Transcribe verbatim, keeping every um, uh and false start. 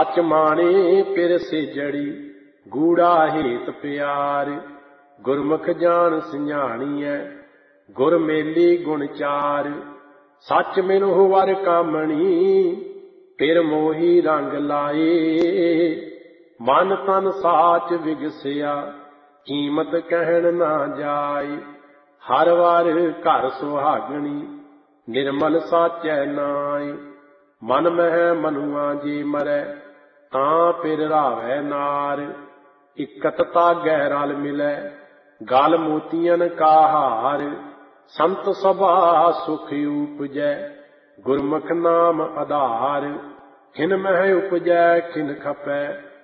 सच माने पिर सेजड़ी गूढ़ा हेत प्यार। गुरमुख जान सिंझाणीਐ गुर मेली गुण चार। सच मिलो वर कामणी पिर मोही रंग लाए। मन तन साच विगसिया कीमत कहन ना जाए। हर वार घर सुहागणी निर्मल साचै नाय। मन मह मनुआ जे मरै तां पिर रावै नार। इकत तागै रल मिलै गल मोतियन का हार। संत सभा सुख उपजै गुरमुख नाम आधार। खिन मह उपजै खिन खपै